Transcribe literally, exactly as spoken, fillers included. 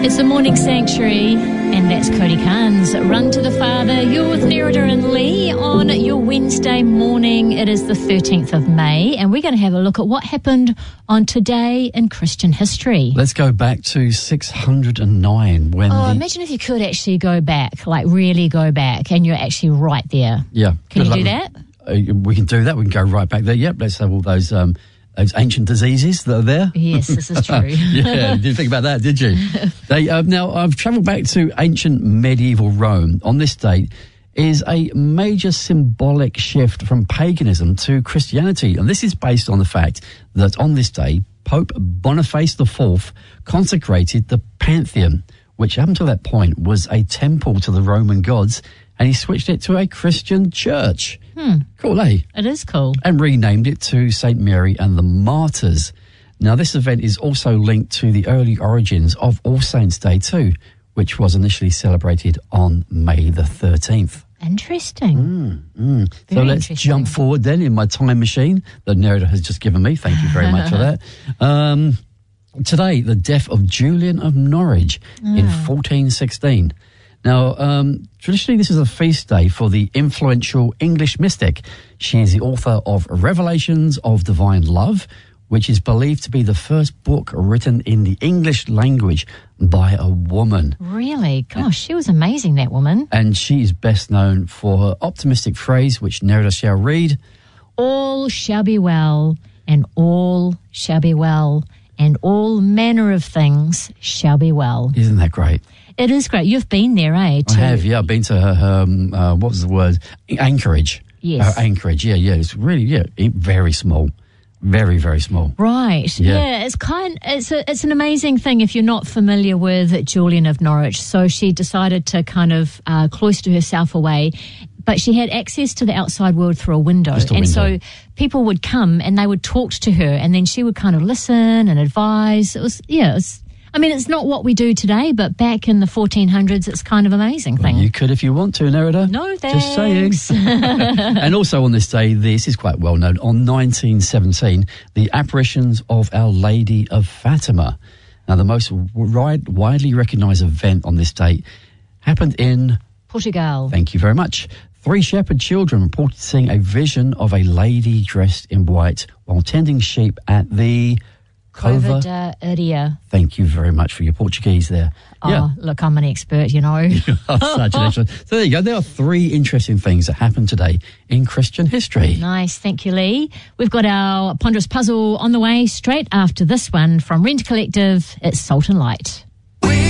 It's the Morning Sanctuary, and that's Cody Carnes. Run to the Father. You're with Nerida and Lee on your Wednesday morning. It is the thirteenth of May, and we're going to have a look at what happened on Today in Christian History. Let's go back to six hundred nine. When oh, the... imagine if you could actually go back, like really go back, and you're actually right there. Yeah. Can you luck. do that? Uh, we can do that. We can go right back there. Yep, let's have all those... Um, Those ancient diseases that are there. Yes, this is true. Yeah, didn't think about that, did you? they, uh, now, I've travelled back to ancient medieval Rome. On this date is a major symbolic shift from paganism to Christianity. And this is based on the fact that on this day, Pope Boniface the Fourth consecrated the Pantheon, which up until that point was a temple to the Roman gods, and he switched it to a Christian church. Hmm. Cool, eh? It is cool. And renamed it to Saint Mary and the Martyrs. Now, this event is also linked to the early origins of All Saints' Day too, which was initially celebrated on May the thirteenth. Interesting. Mm, mm. So Very let's jump forward then in my time machine that Nerida has just given me. Thank you very much for that. Um, today, the death of Julian of Norwich mm. in fourteen sixteen. Now, um, traditionally, this is a feast day for the influential English mystic. She is the author of Revelations of Divine Love, which is believed to be the first book written in the English language by a woman. Really? Gosh, she was amazing, that woman. And she is best known for her optimistic phrase, which Nerida shall read. All shall be well, and all shall be well, and all manner of things shall be well. Isn't that great? It is great. You've been there, eh? I have, yeah. I've been to her, her um, uh, what was the word? Anchorage. Yes. Her Anchorage, yeah, yeah. It's really, yeah, very small. Very, very small. Right. Yeah. yeah it's kind. It's a, it's an amazing thing if you're not familiar with Julian of Norwich. So she decided to kind of uh, cloister herself away, but she had access to the outside world through a window. Just a and window. so people would come and they would talk to her, and then she would kind of listen and advise. It was, yeah, it was, I mean, it's not what we do today, but back in the fourteen hundreds, it's kind of an amazing thing. Well, you could if you want to, Nerida. No, thanks. Just saying. And also on this day, this is quite well known, on nineteen seventeen, the apparitions of Our Lady of Fatima. Now, the most wide, widely recognised event on this date happened in... Portugal. Thank you very much. Three shepherd children reported seeing a vision of a lady dressed in white while tending sheep at the... Cova da Iria. Thank you very much for your Portuguese there. Oh, yeah. Look, I'm an expert, you know. You are such an expert. So there you go. There are three interesting things that happened today in Christian history. Nice. Thank you, Lee. We've got our Ponderous Puzzle on the way straight after this one from Rent Collective. It's Salt and Light.